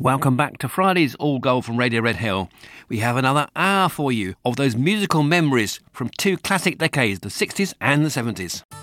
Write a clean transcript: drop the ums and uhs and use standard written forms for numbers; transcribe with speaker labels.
Speaker 1: Welcome back to Friday's All Gold from Radio Red Hill. We have another hour for you of those musical memories from two classic decades, the 60s and the 70s.